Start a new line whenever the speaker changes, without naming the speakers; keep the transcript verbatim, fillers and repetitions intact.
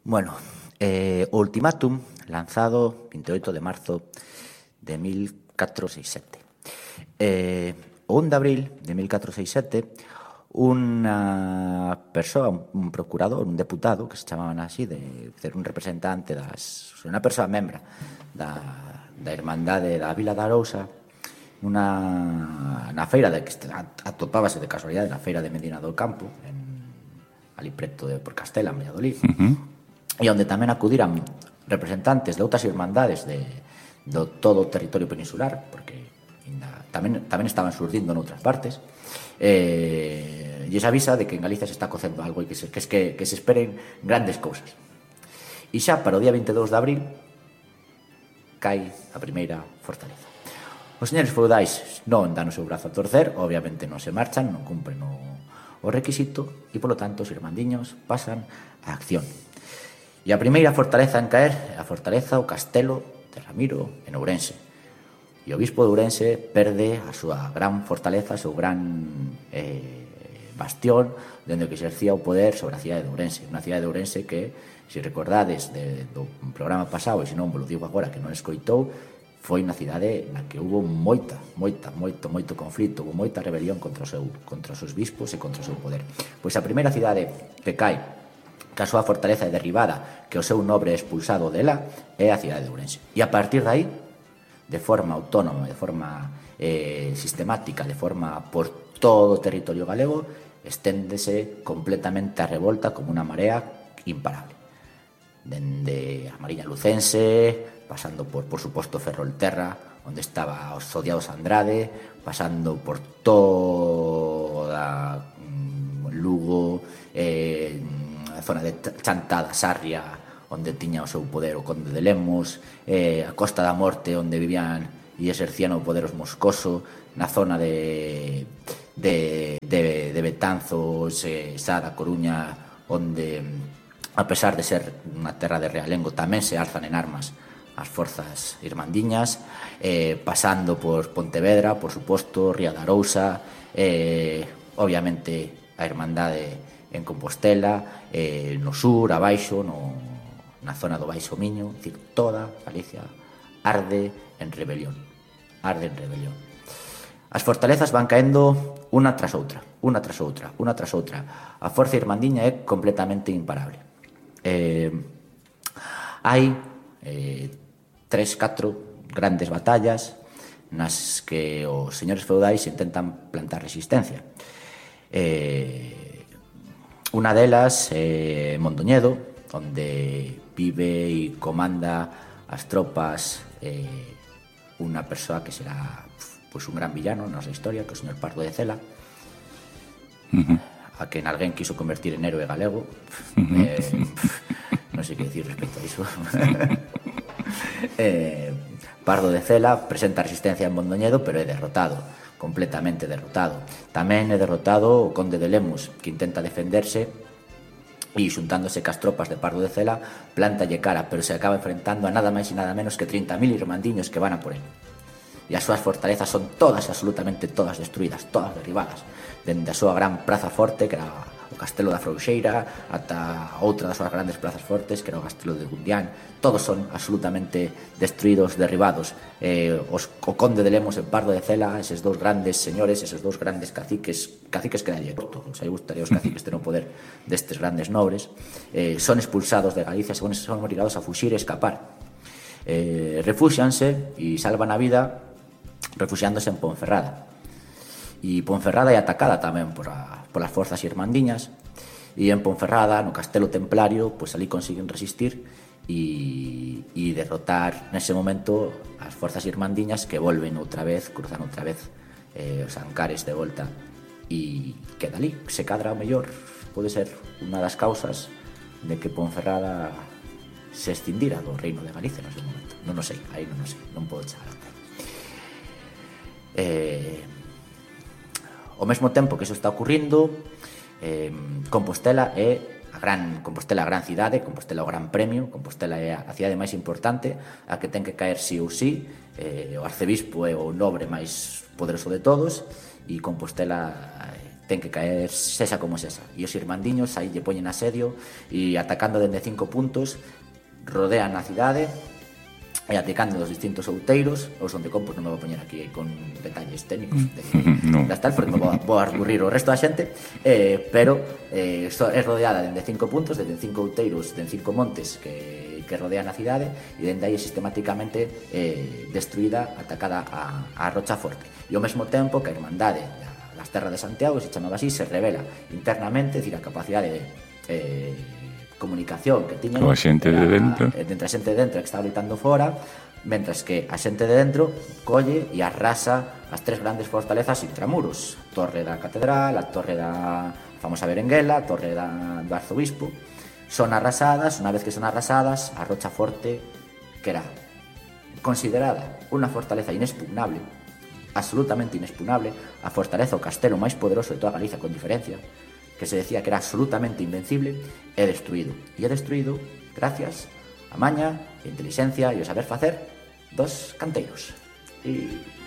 Bueno, eh, o ultimátum lanzado veinte e oito de marzo de mil catrocentos sesenta e sete. Eh, o un de abril de mil catrocentos sesenta e sete, unha persoa, un procurador, un deputado, que se chamaban así, de ser un representante das... unha persoa membra da, da Irmandade da Vila da Arousa, una, na feira de que atopábase de casualidade na feira de Medina do Campo, en, ali preto de por Castela, en Valladolid, uh-huh. E onde tamén acudiran representantes de outras irmandades de, de todo o territorio peninsular, porque ainda, tamén, tamén estaban surdindo noutras partes, eh, e se avisa de que en Galicia se está cocendo algo e que se, que, que, que se esperen grandes cousas. E xa para o día veinte e dous de abril cai a primeira fortaleza. Os señores feudais non dan o seu brazo a torcer, obviamente non se marchan, non cumpren o, o requisito, e polo tanto os irmandiños pasan a acción. E a primeira fortaleza en caer é a fortaleza, o castelo de Ramiro en Ourense. E o bispo de Ourense perde a súa gran fortaleza, o seu gran eh, bastión, dende que exercía o poder sobre a cidade de Ourense. Unha cidade de Ourense que, se recordades de, do programa pasado, e se non, vos lo digo agora que non escoitou, foi unha cidade na que hubo moita, moita, moito, moito conflito, hubo moita rebelión contra, o seu, contra os seus bispos e contra o seu poder. Pois a primeira cidade que cae, que a súa fortaleza é derribada, que o seu nobre é expulsado dela, é a cidade de Ourense. E a partir de aí, de forma autónoma, de forma eh, sistemática, de forma por todo o territorio galego, esténdese completamente a revolta como unha marea imparable. Dende a Mariña Lucense, pasando por, por suposto, Ferrolterra, onde estaba os odiados Andrade, pasando por toda mm, Lugo, eh, a zona de Chantada, Sarria, onde tiña o seu poder o conde de Lemos, eh, a Costa da Morte, onde vivían e exercían o poder os Moscoso, na zona de de, de, de Betanzos, eh, Sá da Coruña, onde, a pesar de ser unha terra de realengo, tamén se alzan en armas as forzas irmandiñas, eh, pasando por Pontevedra, por suposto, Ría da Arousa, eh, obviamente a Irmandade en Compostela, eh, no sur, abaixo, no, na zona do Baixo Miño, é dicir, toda Galicia arde en rebelión, arde en rebelión. As fortalezas van caendo unha tras outra, unha tras outra, unha tras outra. A forza irmandiña é completamente imparable. Eh, hai eh, tres, catro grandes batallas nas que os señores feudais intentan plantar resistencia. Eh, Unha delas é eh, Mondoñedo, onde vive e comanda as tropas eh, unha persoa que será pois, un gran villano na nosa historia, que é o señor Pardo de Cela, uh-huh. a que en alguén quiso convertir en héroe galego. Uh-huh. eh, non sei que dicir respecto a iso. eh, Pardo de Cela presenta resistencia en Mondoñedo, pero é derrotado, completamente derrotado. Tamén é derrotado o conde de Lemos, que intenta defenderse e, xuntándose cas tropas de Pardo de Cela, plántalle cara, pero se acaba enfrentando a nada máis e nada menos que trinta mil irmandiños que van a por él. E as súas fortalezas son todas, absolutamente todas destruídas, todas derribadas, dende a súa gran praza forte, que era o Castelo da Frouxeira, ata outra das súas grandes plazas fortes, que era o Castelo de Gundián. Todos son absolutamente destruídos, derribados. Eh, os, o conde de Lemos e Pardo de Cela, eses dous grandes señores, eses dous grandes caciques, caciques que dalle corto, o sea, gustaría os caciques ter o poder destes grandes nobres, eh, son expulsados de Galicia, según son obrigados a fuxir e escapar. Eh, refúxianse e salvan a vida refuxiándose en Ponferrada. E Ponferrada é atacada tamén por a, por as forzas irmandiñas, e en Ponferrada, no Castelo Templario, pois ali consiguen resistir e, e derrotar nese momento as forzas irmandiñas, que volven outra vez, cruzan outra vez eh, os Ancares de volta, e que dali se cadra o mellor pode ser unha das causas de que Ponferrada se escindira do reino de Galicia nese momento. Non o sei, aí non o sei, non podo chegar a eh, ao mesmo tempo que iso está ocurrindo, eh, Compostela é a gran Compostela a gran cidade, Compostela o gran premio, Compostela é a cidade máis importante, a que ten que caer sí ou sí, eh, o arcebispo é o nobre máis poderoso de todos, e Compostela ten que caer sexa como sexa. E os irmandiños aí lle poñen asedio e atacando dende cinco puntos rodean a cidade e atacando dos distintos outeiros. Os onde compos non me vou poñer aquí con detalles técnicos de,
no.
das tal, porque me vou, vou a recurrir o resto da xente, eh, pero eh, é rodeada dende cinco puntos, dende cinco outeiros, dende cinco montes que, que rodean a cidade, e dende aí sistemáticamente eh, destruída, atacada a, a Rocha Forte. E ao mesmo tempo que a Irmandade das Terras de Santiago, se chamaba así, se revela internamente, é dicir, a capacidade de eh, comunicación que tiñan
a xente de dentro,
entre a xente de dentro que estaba loitando fora, mentras que a xente de dentro colle e arrasa as tres grandes fortalezas intramuros: a Torre da Catedral, a Torre da famosa Berenguela, a Torre da, do Arzobispo. Son arrasadas. Unha vez que son arrasadas, a Rocha Forte, que era considerada unha fortaleza inexpugnable, absolutamente inexpugnable, a fortaleza, o castelo máis poderoso de toda Galicia, con diferencia, que se decía que era absolutamente invencible, é destruído. E é destruído gracias a maña, a inteligencia e o saber facer dos canteiros. E